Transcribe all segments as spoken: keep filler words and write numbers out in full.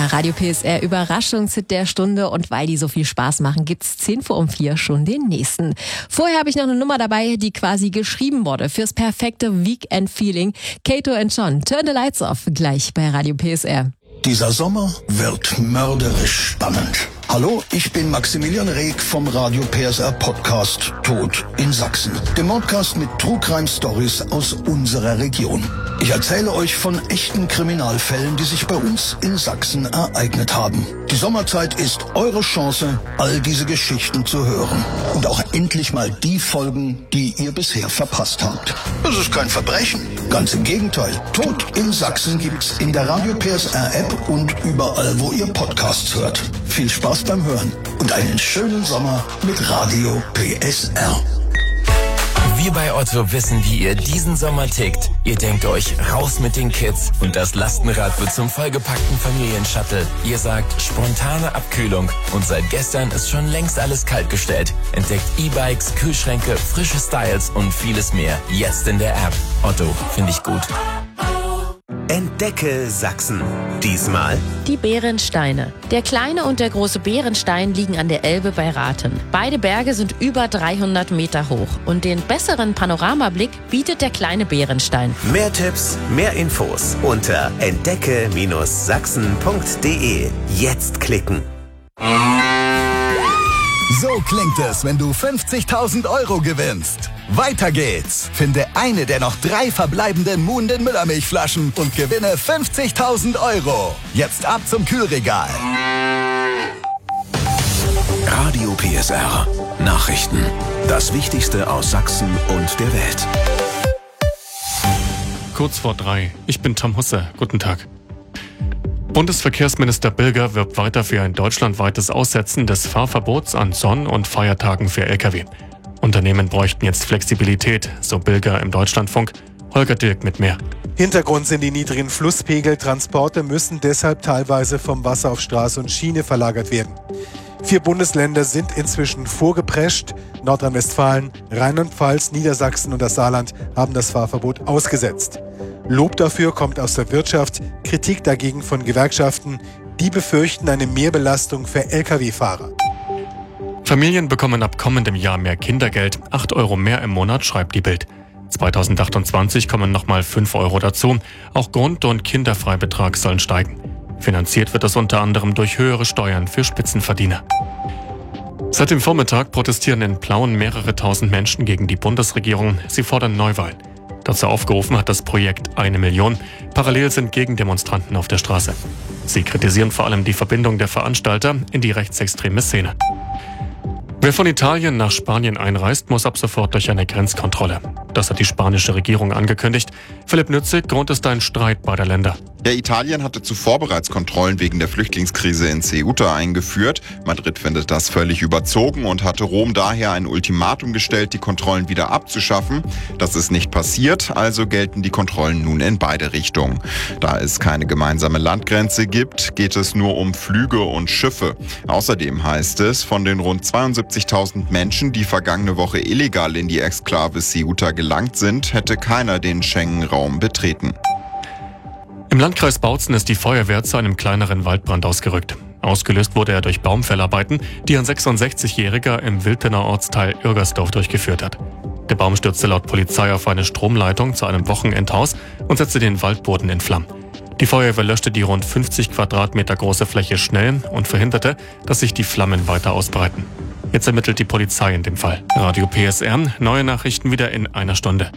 Der Radio P S R Überraschungshit der Stunde, und weil die so viel Spaß machen, gibt's zehn vor um vier schon den nächsten. Vorher habe ich noch eine Nummer dabei, die quasi geschrieben wurde fürs perfekte Weekend-Feeling. Kato and John, Turn the Lights Off, gleich bei Radio P S R. Dieser Sommer wird mörderisch spannend. Hallo, ich bin Maximilian Reg vom Radio P S R Podcast Tod in Sachsen. Dem Podcast mit True Crime Stories aus unserer Region. Ich erzähle euch von echten Kriminalfällen, die sich bei uns in Sachsen ereignet haben. Die Sommerzeit ist eure Chance, all diese Geschichten zu hören. Und auch endlich mal die Folgen, die ihr bisher verpasst habt. Das ist kein Verbrechen. Ganz im Gegenteil. Tod in Sachsen gibt's in der Radio P S R App und überall, wo ihr Podcasts hört. Viel Spaß beim Hören und einen schönen Sommer mit Radio P S R. Wir bei Otto wissen, wie ihr diesen Sommer tickt. Ihr denkt euch, raus mit den Kids und das Lastenrad wird zum vollgepackten Familienshuttle. Ihr sagt, spontane Abkühlung und seit gestern ist schon längst alles kaltgestellt. Entdeckt E-Bikes, Kühlschränke, frische Styles und vieles mehr. Jetzt in der App. Otto, finde ich gut. Entdecke Sachsen. Diesmal die Bärensteine. Der kleine und der große Bärenstein liegen an der Elbe bei Rathen. Beide Berge sind über dreihundert Meter hoch und den besseren Panoramablick bietet der kleine Bärenstein. Mehr Tipps, mehr Infos unter entdecke Sachsen punkt de. Jetzt klicken. So klingt es, wenn du fünfzigtausend Euro gewinnst. Weiter geht's. Finde eine der noch drei verbleibenden Muhnden Müllermilchflaschen und gewinne fünfzigtausend Euro. Jetzt ab zum Kühlregal. Radio P S R. Nachrichten. Das Wichtigste aus Sachsen und der Welt. Kurz vor drei. Ich bin Tom Husse. Guten Tag. Bundesverkehrsminister Bilger wirbt weiter für ein deutschlandweites Aussetzen des Fahrverbots an Sonn- und Feiertagen für L K W. Unternehmen bräuchten jetzt Flexibilität, so Bilger im Deutschlandfunk. Holger Dirk mit mehr. Hintergrund sind die niedrigen Flusspegel. Transporte müssen deshalb teilweise vom Wasser auf Straße und Schiene verlagert werden. Vier Bundesländer sind inzwischen vorgeprescht. Nordrhein-Westfalen, Rheinland-Pfalz, Niedersachsen und das Saarland haben das Fahrverbot ausgesetzt. Lob dafür kommt aus der Wirtschaft, Kritik dagegen von Gewerkschaften. Die befürchten eine Mehrbelastung für L K W-Fahrer. Familien bekommen ab kommendem Jahr mehr Kindergeld. acht Euro mehr im Monat, schreibt die Bild. zweitausendachtundzwanzig kommen nochmal fünf Euro dazu. Auch Grund- und Kinderfreibetrag sollen steigen. Finanziert wird das unter anderem durch höhere Steuern für Spitzenverdiener. Seit dem Vormittag protestieren in Plauen mehrere tausend Menschen gegen die Bundesregierung. Sie fordern Neuwahlen. Dazu aufgerufen hat das Projekt Eine Million. Parallel sind Gegendemonstranten auf der Straße. Sie kritisieren vor allem die Verbindung der Veranstalter in die rechtsextreme Szene. Wer von Italien nach Spanien einreist, muss ab sofort durch eine Grenzkontrolle. Das hat die spanische Regierung angekündigt. Philipp Nützig, Grund ist ein Streit beider Länder. Ja, Italien hatte zuvor bereits Kontrollen wegen der Flüchtlingskrise in Ceuta eingeführt. Madrid findet das völlig überzogen und hatte Rom daher ein Ultimatum gestellt, die Kontrollen wieder abzuschaffen. Das ist nicht passiert, also gelten die Kontrollen nun in beide Richtungen. Da es keine gemeinsame Landgrenze gibt, geht es nur um Flüge und Schiffe. Außerdem heißt es, von den rund zweiundsiebzigtausend Menschen, die vergangene Woche illegal in die Exklave Ceuta gelangt sind, hätte keiner den Schengen-Raum betreten. Im Landkreis Bautzen ist die Feuerwehr zu einem kleineren Waldbrand ausgerückt. Ausgelöst wurde er durch Baumfellarbeiten, die ein sechsundsechzigjähriger im Wiltener Ortsteil Irgersdorf durchgeführt hat. Der Baum stürzte laut Polizei auf eine Stromleitung zu einem Wochenendhaus und setzte den Waldboden in Flammen. Die Feuerwehr löschte die rund fünfzig Quadratmeter große Fläche schnell und verhinderte, dass sich die Flammen weiter ausbreiten. Jetzt ermittelt die Polizei in dem Fall. Radio P S R, neue Nachrichten wieder in einer Stunde.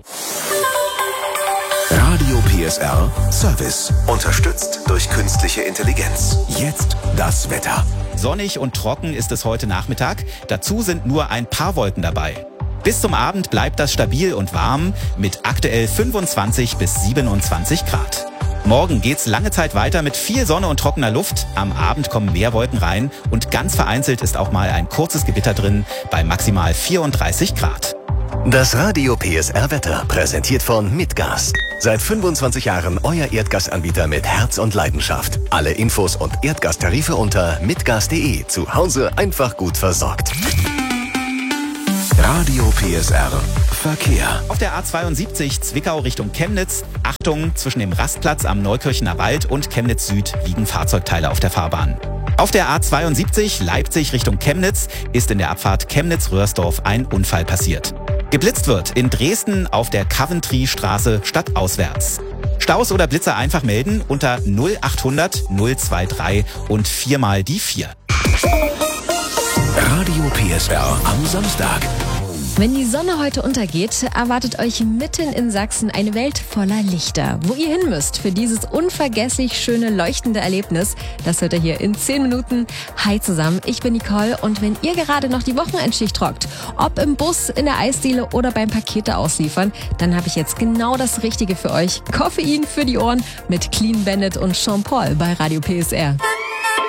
Radio P S R Service. Unterstützt durch künstliche Intelligenz. Jetzt das Wetter. Sonnig und trocken ist es heute Nachmittag. Dazu sind nur ein paar Wolken dabei. Bis zum Abend bleibt das stabil und warm mit aktuell fünfundzwanzig bis siebenundzwanzig Grad. Morgen geht's lange Zeit weiter mit viel Sonne und trockener Luft. Am Abend kommen mehr Wolken rein und ganz vereinzelt ist auch mal ein kurzes Gewitter drin bei maximal vierunddreißig Grad. Das Radio P S R Wetter präsentiert von Mitgas. Seit fünfundzwanzig Jahren euer Erdgasanbieter mit Herz und Leidenschaft. Alle Infos und Erdgastarife unter mitgas punkt de. Zu Hause einfach gut versorgt. Radio P S R Verkehr. Auf der A zweiundsiebzig Zwickau Richtung Chemnitz. Achtung, zwischen dem Rastplatz am Neukirchener Wald und Chemnitz Süd liegen Fahrzeugteile auf der Fahrbahn. Auf der A zweiundsiebzig Leipzig Richtung Chemnitz ist in der Abfahrt Chemnitz-Röhrsdorf ein Unfall passiert. Geblitzt wird in Dresden auf der Coventry-Straße stadtauswärts. Staus oder Blitzer einfach melden unter null achthundert null dreiundzwanzig und viermal die vier. Radio P S R am Samstag. Wenn die Sonne heute untergeht, erwartet euch mitten in Sachsen eine Welt voller Lichter. Wo ihr hin müsst für dieses unvergesslich schöne, leuchtende Erlebnis, das hört ihr hier in zehn Minuten. Hi zusammen, ich bin Nicole und wenn ihr gerade noch die Wochenendschicht rockt, ob im Bus, in der Eisdiele oder beim Pakete ausliefern, dann habe ich jetzt genau das Richtige für euch. Koffein für die Ohren mit Clean Bandit und Sean Paul bei Radio P S R.